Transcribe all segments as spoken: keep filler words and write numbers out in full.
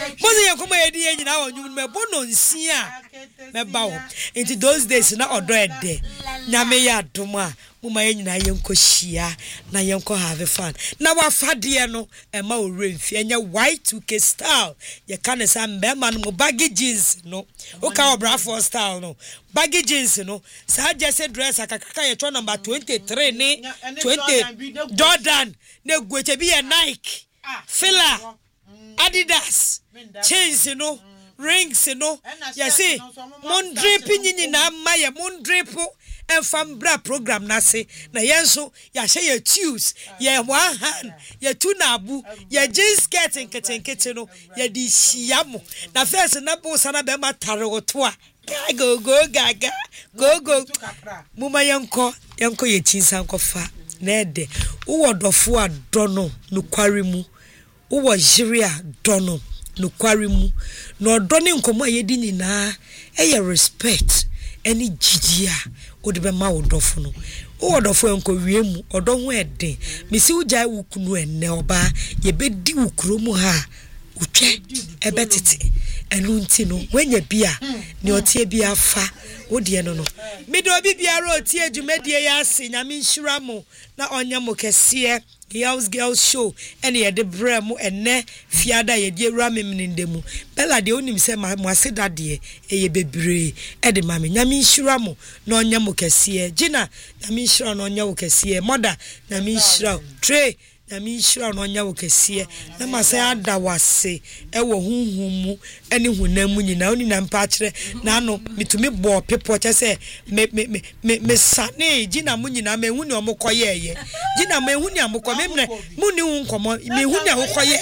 Mozi yankomo edi ye nyina wonwum me bono nsia me ba wo. Into those days na odo ede. Nyame ya adoma. Muma ye nyina yenko hia na yenko have fun. Na wa fade no e ma o remfi enye Y two K style. Ye kan say mbema no baggy jeans no. O ka obrafo style no. Baggy jeans no. Sa jersey dress akakaka ye number twenty-three ni twenty Jordan na gweche bi ye Nike. Fila Adidas chains no. Rings no. You see mon drip nyina ma ye mon drip enfambra program na se na yenso ya hye ya tues ya one hand ya two na abu ya jeans skirt nketenkete no ya di hia mo na first na bo sana be matare oto a go go gaga go go muma yenko yenko ye chinsa nkofa na ede wo dofo adono no kware mu wo jiri adono no kware mu no odone nkomo ayedi nyina eye respect any gidia odi be ma wodofo no wodofo enko wiemu odo ho eden mesi ugya wukunu enne oba ye bedi wukuro mu ha utwe ebetete enu nti no wenya bia ne otie bia fa wodie no no me do bi biara otie dwumadie ya ase nyame nhira mo na onya mo kese Girls Girls Show and ye de bremu enne fiada ye de ewura memninde mu bella de onim se ma mo aseda de eye bebre e de mame nyame nhira mo na onya mo kese gina nyame nhira na onya wo kese moda nyame nhira tre nyame nhira na onya wo kese na ma se ada wase e wo hunhum mu ene hunamu nyina oni na mpa kire na no mitumi bo pepo che se me me me me sane gina mu nyina me hu ne omokoye eye gina me hu ne amokọ me mu ni hu nkomo me hu ne akoye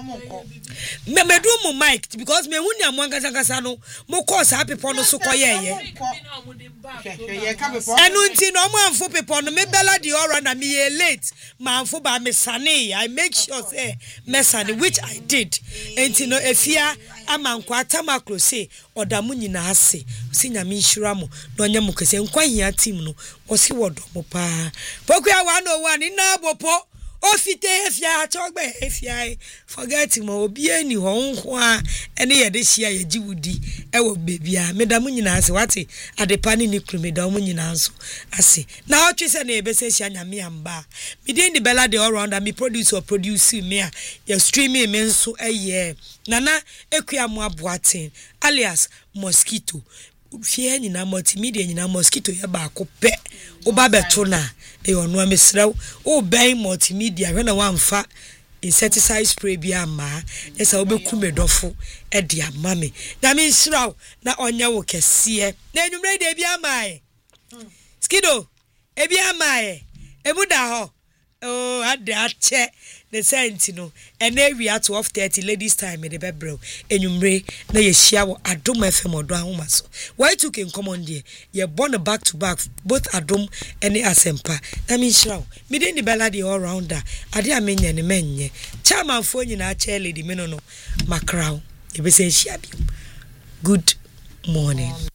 me me do mu mic because me hu ne amwanga kasa no mo ko sa pepo no so koye eye enu nti no mo amfo pepo no me bella di ora na me ye late ma amfo ba me sane I make sure say me sane which I did enti no efia amankwa atamakro say odamu nyina ase si nyame nhira mo no nya mo kese nkwa hia team no o si wodo mo pa pokua one oh one na bopo ofite efia chogbe efia forget mo obi ani ho nko a ene ye de hia ye giwudi e wo bebia medamu nyina ase wate adepa ni nikru medamu nyina nso ase na otwe se na ebese hia nyame amba me dey the bella dey all round and me produce or produce me a ye streaming me nso eye nana ekua mo aboaten alias mosquito fie nyina multimedia nyina mosquito ya ba ko pe oba beto na e onu amesrew o ben multimedia hwe na wamfa insecticide spray bi ama esa obeku medofo e de ama me na me nsraw na onya wo kese na enumre de bi ama e skido e bi ama e ebuda ho oh ada che the sentino and every at twelve thirty ladies time in the bedroom enumre na ye hia wo Adom F M odo ahoma so why took in common there ye born back to back both Adom and Asempa na me nhira me dey the bella the all rounder ade amenya ne menye chairman fo nyina chair lady me no no makraw e be say hia bi good morning.